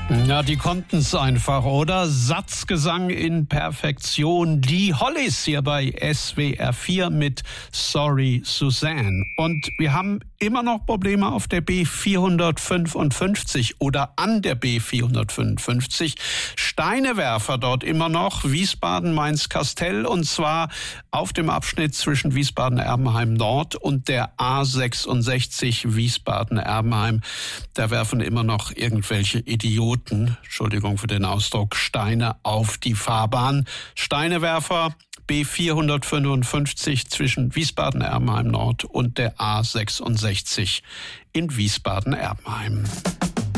Ja, die konnten es einfach, oder? Satzgesang in Perfektion. Die Hollies hier bei SWR 4 mit Sorry Suzanne. Und wir haben immer noch Probleme auf der B455 oder an der B455. Steinewerfer dort immer noch, Wiesbaden-Mainz-Kastell, und zwar auf dem Abschnitt zwischen Wiesbaden-Erbenheim Nord und der A66 Wiesbaden-Erbenheim. Da werfen immer noch irgendwelche Idioten, Entschuldigung für den Ausdruck, Steine auf die Fahrbahn. Steinewerfer B455 zwischen Wiesbaden-Erbenheim Nord und der A66 in Wiesbaden-Erbenheim.